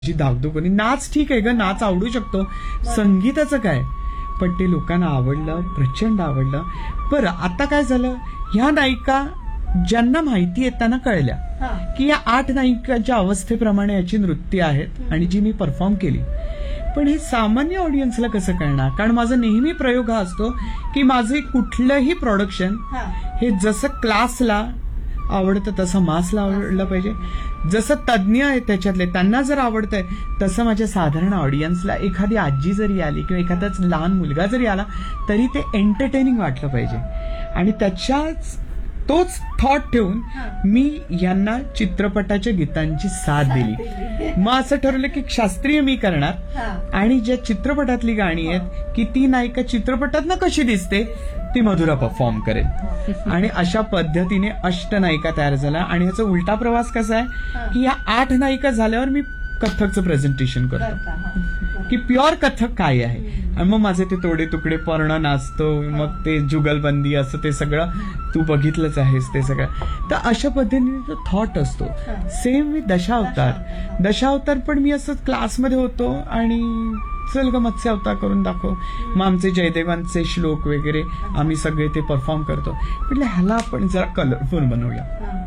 जी धाकधूक होती. नाच ठीक आहे ग, नाच आवडू शकतो, संगीताचं काय. पण ते लोकांना आवडलं, प्रचंड आवडलं. बरं आता काय झालं, ह्या नायिका ज्यांना माहिती आहे त्यांना कळल्या की या 8 नायिकांच्या अवस्थेप्रमाणे याची नृत्य आहेत आणि जी मी परफॉर्म केली. पण हे सामान्य ऑडियन्सला कसं कळणार. कारण माझा नेहमी प्रयोग हा असतो की माझे कुठलंही प्रोडक्शन हे जसं क्लासला आवडतं तसं मासला आवडलं पाहिजे. जसं तज्ज्ञ आहेत त्याच्यातले त्यांना जर आवडतंय तसं माझ्या साधारण ऑडियन्सला एखादी आजी जरी आली किंवा एखादाच लहान मुलगा जरी आला तरी ते एंटरटेनिंग वाटलं पाहिजे. आणि त्याच्याच तोच थॉट ठेवून मी यांना चित्रपटाच्या गीतांची साथ दिली. मग असं ठरवलं की शास्त्रीय मी करणार आणि ज्या चित्रपटातली गाणी आहेत की ती नायिका चित्रपटात कशी दिसते ती मधुरा परफॉर्म करेल. आणि अशा पद्धतीने अष्टनायिका तयार झाला. आणि याचा उलटा प्रवास कसा आहे की या 8 नायिका झाल्यावर मी कथ्थकचं प्रेझेंटेशन करतो की प्युअर कथ्थक काय आहे. आणि मग माझे ते तोडे तुकडे पर्ण नाचतो, मग ते जुगलबंदी असं ते सगळं तू बघितलंच आहेस ते सगळं. तर अशा पद्धतीने तो थॉट असतो. सेम मी दशावतार पण मी असं क्लासमध्ये होतो आणि चल ग मत्स्य अवतार करून दाखव. मग आमचे जयदेवांचे श्लोक वगैरे आम्ही सगळे ते परफॉर्म करतो. म्हटलं ह्याला आपण जरा कलरफुल बनवूया.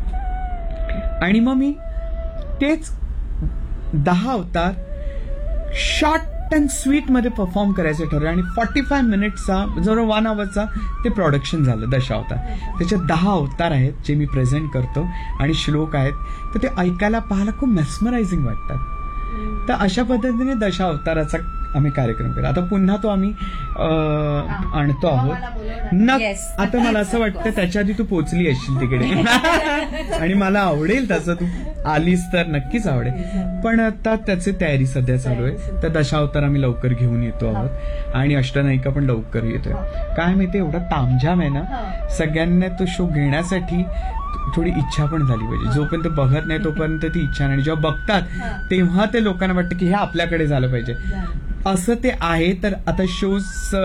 आणि मग मी तेच 10 अवतार शॉर्ट अँड स्वीट मध्ये परफॉर्म करायचं ठरवलं. आणि 45 मिनिटचा जवळ 1 आवरचा ते प्रोडक्शन झालं दशावतार. त्याच्यात 10 अवतार आहेत जे मी प्रेझेंट करतो आणि श्लोक आहेत. तर ते ऐकायला पाहायला खूप मेस्मरायझिंग वाटतात. तर अशा पद्धतीने दशावताराचा आम्ही कार्यक्रम केला. आता पुन्हा तो आम्ही आणतो आहोत. आता मला असं वाटतं त्याच्या आधी तू पोचली असशील तिकडे आणि मला आवडेल तसं तू आलीस तर नक्कीच आवडेल. पण आता त्याची तयारी सध्या चालू आहे. तर दशावतार आम्ही लवकर घेऊन येतो आहोत आणि अष्टनायिका पण लवकर येतोय. काय माहितीये एवढा तामझाम आहे ना, सगळ्यांना तो शो घेण्यासाठी थोडी इच्छा पण झाली पाहिजे. जोपर्यंत बघत नाही तोपर्यंत ती इच्छा नाही. जेव्हा बघतात तेव्हा ते लोकांना वाटतं की हे आपल्याकडे झालं पाहिजे. असं ते आहे. तर आता शोज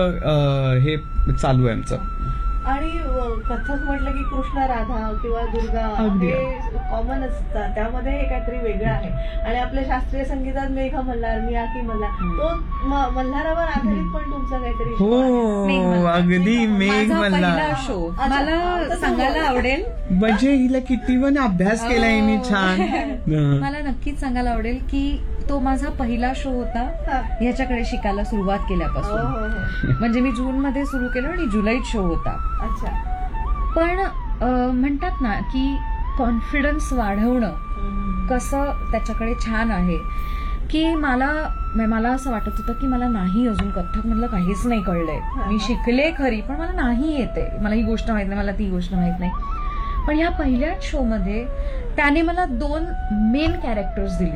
हे चालू आहे आमचं. आणि कथक म्हटलं की कृष्ण राधा किंवा दुर्गा हे कॉमन असतात, त्यामध्ये हे काहीतरी वेगळं आहे. आणि आपल्या शास्त्रीय संगीतात मेघ मल्हार, मियाकी मल्हार, तो मल्हारावर आधारित पण तुमचा काहीतरी. हो अगदी मेघ मल्हार शो मला सांगायला आवडेल. म्हणजे हिला किती पण अभ्यास केलाय मी छान. मला नक्कीच सांगायला आवडेल की तो माझा पहिला शो होता ह्याच्याकडे शिकायला सुरुवात केल्यापासून. म्हणजे मी जून मध्ये सुरू केलं आणि जुलैत शो होता. अच्छा. पण म्हणतात ना की कॉन्फिडन्स वाढवणं कसं त्याच्याकडे छान आहे की मला असं वाटत होतं की मला नाही अजून कथ्थक मधलं काहीच नाही कळलंय. मी शिकले खरी पण मला नाही येते. मला ही गोष्ट माहित नाही, मला ती गोष्ट माहित नाही. पण ह्या पहिल्याच शो मध्ये त्याने मला 2 मेन कॅरेक्टर्स दिली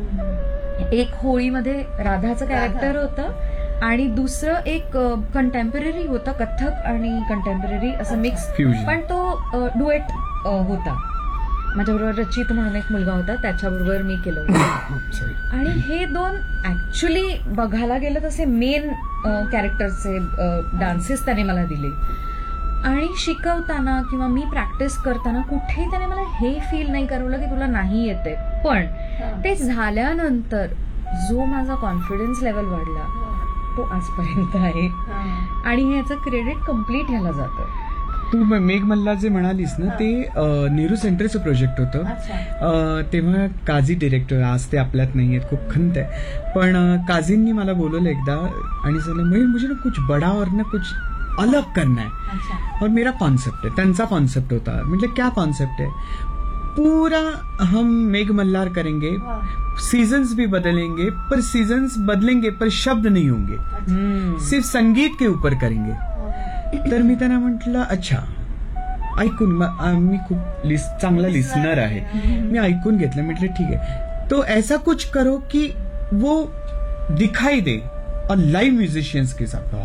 होती. एक होळीमध्ये राधाचं कॅरेक्टर होतं आणि दुसरं एक कंटेम्पररी होतं, कथ्थक आणि कंटेम्पररी असं मिक्स. पण तो डुएट होता. माझ्याबरोबर रचित म्हणून एक मुलगा होता, त्याच्याबरोबर मी केलं होतं. आणि हे 2 ऍक्च्युली बघायला गेलं तसे मेन कॅरेक्टरचे डान्सेस त्याने मला दिले. आणि शिकवताना किंवा मी प्रॅक्टिस करताना कुठेही त्याने मला हे फील नाही करवलं की तुला नाही येते. पण ते झाल्यानंतर जो माझा कॉन्फिडन्स लेवल वाढला तो आजपर्यंत आहे. आणि याचं क्रेडिट कम्प्लीट ह्याला जातं. तू मेघ मल्हार जे म्हणालीस ना ते नेहरू सेंटरचं प्रोजेक्ट होतं. तेव्हा काझी डिरेक्टर, आज ते आपल्यात नाहीयेत, खूप खंत आहे. पण काझींनी मला बोलवलं एकदा आणि सांगितलं मुझे ना कुछ बड़ा और ना कुछ अलग करना है और मेरा कॉन्सेप्ट है. त्यांचा कॉन्सेप्ट होता. म्हणजे क्या कॉन्सेप्ट है, पूरा हम मेघ मल्हार करेंगे, सीजन्स भी बदलेंगे पर सीजन्स बदलेंगे पर शब्द नहीं होंगे, सिर्फ संगीत के ऊपर करेंगे. तर मी त्यांना म्हटलं अच्छा ऐकून, मी खूप चांगला लिसनर आहे, मी ऐकून घेतलं. म्हटलं ठीक आहे तो ऐसा कुछ करो कि वो दिखाई दे और लाइव म्युझिशियन्स के साथ.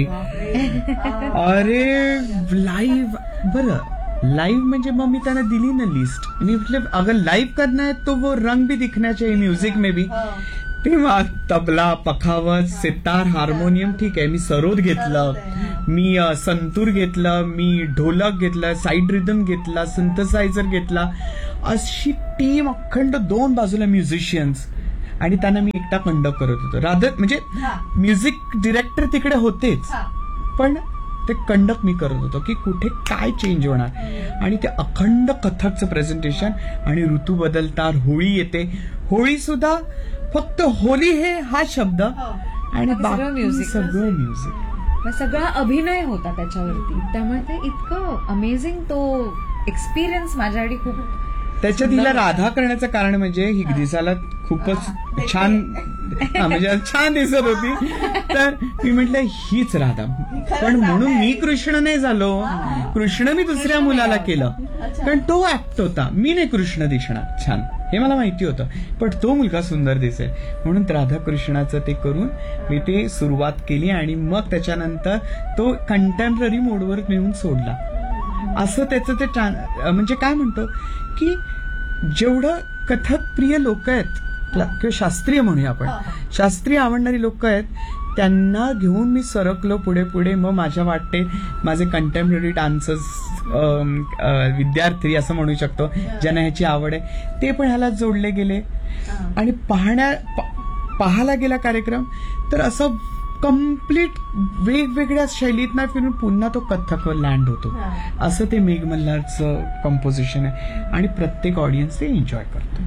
अरे लाइव, बरं लाइव म्हणजे मग मी त्यांना दिली ना लिस्ट. मी म्हटलं अगर लाइव करना है तो वो रंग भी दिखना चाहिए म्यूजिक में भी. तेव्हा तबला, पखावत, सितार, हार्मोनियम ठीक आहे. मी सरोद घेतलं, मी संतूर घेतलं, मी ढोलक घेतलं, साईड रिदम घेतला, सिंथसायझर घेतला. अशी टीम अखंड 2 बाजूला म्युझिशियन्स आणि त्यांना मी एकटा कंडक्ट करत होतो. रादर म्हणजे हा. म्युझिक डिरेक्टर तिकडे होतेच, हा. पण ते कंडक्ट मी करत होतो की कुठे काय चेंज होणार. आणि ते अखंड कथकचं प्रेझेंटेशन, आणि ऋतू बदलतात, होळी येते, होळी सुद्धा फक्त होली हे हा शब्द हो. आणि बाकी सगळं बाकी music. सगळं म्युझिक. मग सगळा अभिनय होता त्याच्यावरती, त्यामुळे ते इतकं अमेझिंग तो एक्सपिरियन्स माझ्यासाठी खूप. त्याच्यात हिला राधा करण्याचं कारण म्हणजे ही दिसायला खूपच छान, म्हणजे छान दिसत होती, तर मी म्हटलं हीच राधा. पण म्हणून मी कृष्ण नाही झालो, कृष्ण मी दुसऱ्या मुलाला केलं, कारण तो ऍक्ट होता. मी नाही कृष्ण दिसणार छान, हे मला माहिती होतं, पण तो मुलगा सुंदर दिसेल म्हणून राधाकृष्णाचं ते करून मी ते सुरुवात केली. आणि मग त्याच्यानंतर तो कंटेम्पररी मोडवर नेऊन सोडला. असं त्याचं ते म्हणजे काय म्हणतो की जेवढं कथक प्रिय लोक आहेत किंवा शास्त्रीय म्हणूया आपण, शास्त्रीय आवडणारी लोक आहेत, त्यांना घेऊन मी सरकलो पुढे पुढे. मग माझ्या वाटते माझे कंटेम्पररी डान्सर्स, विद्यार्थी असं म्हणू शकतो, ज्यांना ह्याची आवड आहे, ते पण ह्याला जोडले गेले. आणि पाहायला गेला कार्यक्रम तर असं कम्प्लीट वेगवेगळ्या शैलीतनं फिरून पुन्हा तो कथ्थकवर लँड होतो. असं ते मेघ मल्हारचं कंपोजिशन आहे, आणि प्रत्येक ऑडियन्स ते एन्जॉय करतो.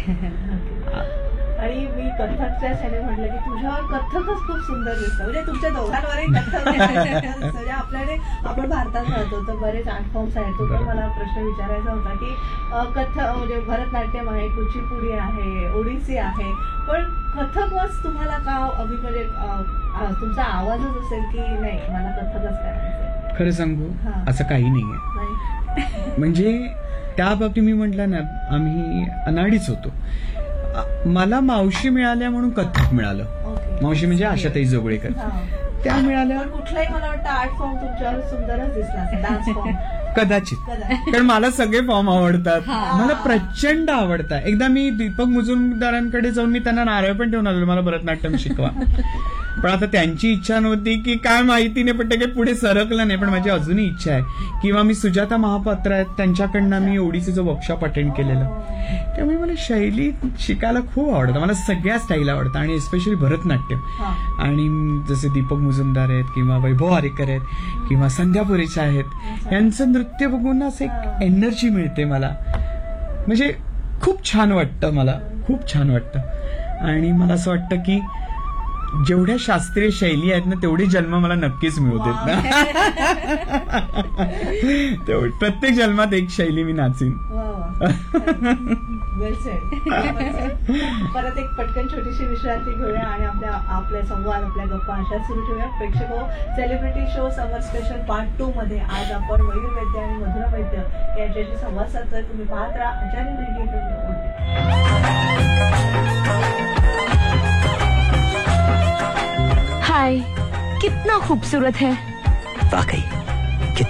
आणि मी कथ्थकच्या ह्याने म्हटलं की तुझ्यावर कथ्थकच खूप सुंदर दिसतं, म्हणजे तुमच्या दोघांवरही कथ्थक म्हणजे आपल्याकडे, आपण भारतात राहतो तर बरेच आर्ट फॉर्म्स आहेत. तो पण मला प्रश्न विचारायचा होता की कथ्थक म्हणजे भरतनाट्यम आहे, कुचिपुडी आहे, ओडिसी आहे, पण कथ्थकच तुम्हाला का म्हणजे तुमचा आवाजच असेल की नाही मला कथ्थकच करायचं? खरं सांगू, असं काही नाहीये. म्हणजे त्या बाबतीत मी म्हटलं ना, आम्ही अनाडीच होतो. मला मावशी मिळाल्या म्हणून कथ्थक मिळालं. मावशी म्हणजे आशाताई जोगळेकर, त्या मिळाल्या. कुठलाही मला वाटतं आर्ट फॉर्म तुमच्यावर सुंदरच दिसला, डान्स फॉर्म कदाचित, कारण मला सगळे फॉर्म आवडतात, मला प्रचंड आवडतात. एकदा मी दीपक मुजुमदारांकडे जाऊन मी त्यांना नारळ पण ठेवून आलो, मला भरतनाट्यम शिकवा. पण आता त्यांची इच्छा नव्हती की काय माहिती नाही, पण ते काही पुढे सरकलं नाही. पण माझी अजूनही इच्छा आहे. किंवा मी सुजाता महापात्र आहेत, त्यांच्याकडनं मी ओडिसीचं वर्कशॉप अटेंड केलेलं. त्यामुळे मला शैली शिकायला खूप आवडतं, मला सगळ्या स्टाईल आवडतं, आणि स्पेशली भरतनाट्यम. आणि जसे दीपक मुजुमदार आहेत किंवा वैभव आरेकर आहेत किंवा संध्या पुरेच्या आहेत, यांचं नृत्य बघून असं एक एनर्जी मिळते मला, म्हणजे खूप छान वाटतं, मला खूप छान वाटतं. आणि मला असं वाटतं की जेवढ्या शास्त्रीय शैली आहेत ना, तेवढे जन्म मला नक्कीच मिळू देत ना. प्रत्येक जन्मात एक शैली मी नाचीन. वेल सेड. परत एक पटकन छोटीशी विश्रांती घेऊया आणि आपले संवाद, आपल्या गप्पा अशा सुरू ठेवूया. प्रेक्षक हो, सेलिब्रिटी शो समर स्पेशल पार्ट 2 मध्ये आज आपण मयूर वैद्य आणि मधुरा वैद्य यांच्याशी संवाद साधतोय. तुम्ही पाहत राहा आचार्य रेडिओ. हाय, कितना खूबसूरत है वाकई